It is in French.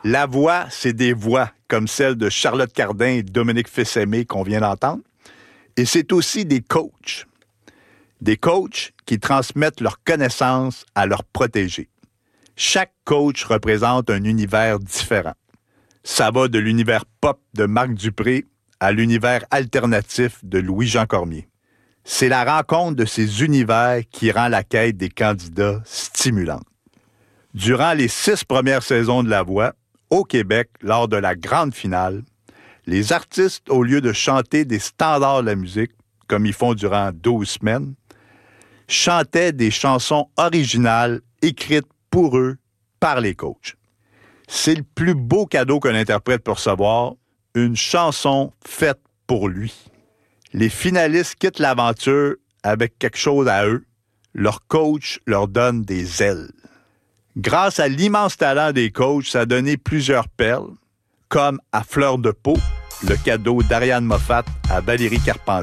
La voix, c'est des voix comme celle de Charlotte Cardin et Dominique Fils-Aimé qu'on vient d'entendre. Et c'est aussi des coachs. Des coachs qui transmettent leurs connaissances à leurs protégés. Chaque coach représente un univers différent. Ça va de l'univers pop de Marc Dupré à l'univers alternatif de Louis-Jean Cormier. C'est la rencontre de ces univers qui rend la quête des candidats stimulante. Durant les 6 premières saisons de La Voix, au Québec, lors de la grande finale, les artistes, au lieu de chanter des standards de la musique, comme ils font durant 12 semaines, chantaient des chansons originales écrites pour eux par les coachs. C'est le plus beau cadeau qu'un interprète peut recevoir, une chanson faite pour lui. Les finalistes quittent l'aventure avec quelque chose à eux. Leur coach leur donne des ailes. Grâce à l'immense talent des coachs, ça a donné plusieurs perles, comme à Fleur de peau, le cadeau d'Ariane Moffat à Valérie Carpentier.